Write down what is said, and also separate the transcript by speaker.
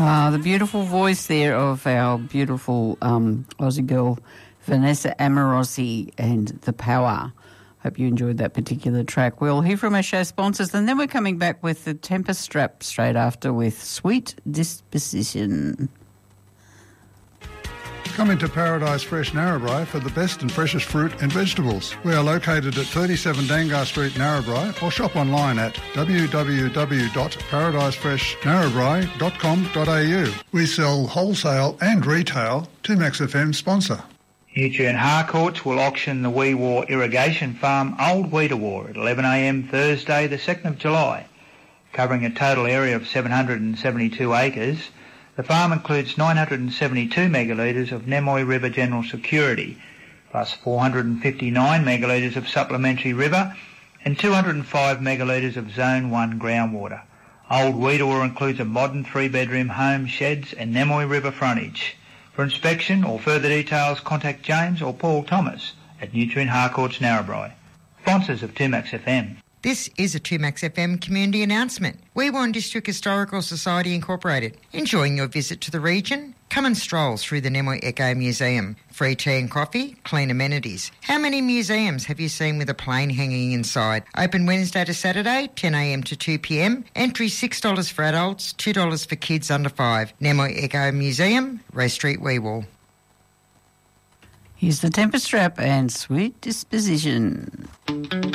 Speaker 1: The beautiful voice there of our beautiful Aussie girl, Vanessa Amorosi, and The Power. Hope you enjoyed that particular track. We'll hear from our show sponsors, and then we're coming back with the Temper Strap straight after with Sweet Disposition.
Speaker 2: Come into Paradise Fresh Narrabri for the best and freshest fruit and vegetables. We are located at 37 Dangar Street, Narrabri, or shop online at www.paradisefreshnarrabri.com.au. We sell wholesale and retail. 2Max FM sponsor.
Speaker 3: Nutrient Harcourts will auction the Wee Waa Irrigation Farm Old Weedawar at 11 a.m. Thursday the 2nd of July. Covering a total area of 772 acres, the farm includes 972 megalitres of Nemoy River General Security, plus 459 megalitres of supplementary river and 205 megalitres of Zone 1 groundwater. Old Weedawar includes a modern 3-bedroom home, sheds and Nemoy River frontage. For inspection or further details, contact James or Paul Thomas at Nutrient Harcourts, Narrabri. Sponsors of 2Max FM.
Speaker 4: This is a 2Max FM community announcement. Wee Waa District Historical Society Incorporated. Enjoying your visit to the region? Come and stroll through the Nemoy Echo Museum. Free tea and coffee, clean amenities. How many museums have you seen with a plane hanging inside? Open Wednesday to Saturday, 10 a.m. to 2 p.m. Entry $6 for adults, $2 for kids under 5. Nemoy Echo Museum, Ray Street, Wee Waa.
Speaker 1: Here's the Temper Strap and Sweet Disposition.